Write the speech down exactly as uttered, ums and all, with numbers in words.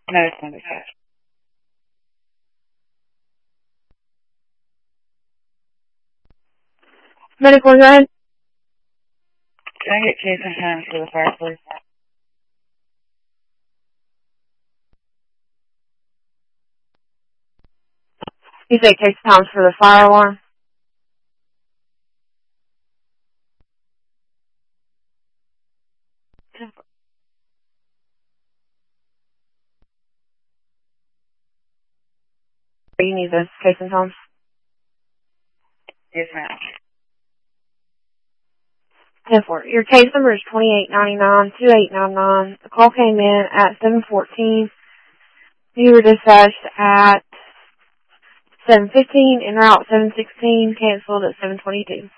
No, it's going to be cash. Medical, go ahead. Can I get case and times for the fire, please? You say case times for the fire alarm? You need those case and times? Yes, ma'am. ten four. Your case number is twenty-eight ninety-nine, twenty-eight ninety-nine. The call came in at seven fourteen. You were dispatched at seven fifteen, en route seven sixteen, canceled at seven twenty-two.